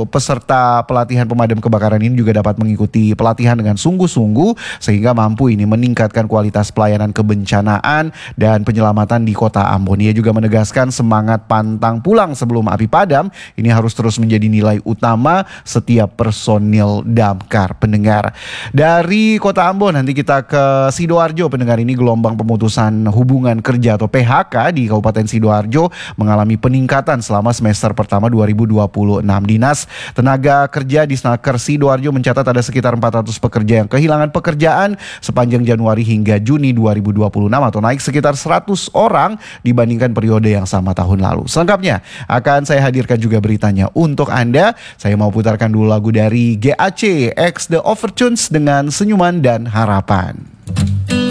peserta pelatihan pemadam kebakaran ini juga dapat mengikuti pelatihan dengan sungguh-sungguh sehingga mampu ini meningkatkan kualitas pelayanan kebencanaan dan penyelamatan di Kota Ambon. Ia juga menegaskan semangat pantang pulang sebelum api padam ini harus terus menjadi nilai utama setiap personil damkar. Pendengar, dari Kota Ambon nanti kita ke Sidoarjo. Pendengar, ini gelombang pemutusan hubungan kerja atau PHK di Kabupaten Sidoarjo mengalami peningkatan selama semester pertama 2026. Dinas Tenaga Kerja di Snaker Sidoarjo mencatat ada sekitar 400 pekerja yang kehilangan pekerjaan sepanjang Januari hingga Juni 2026 atau naik sekitar 100 orang dibandingkan periode yang sama tahun lalu. Selengkapnya akan saya hadirkan juga beritanya untuk Anda. Saya mau putarkan dulu lagu dari GAC X The Overtunes dengan Senyuman dan Harapan.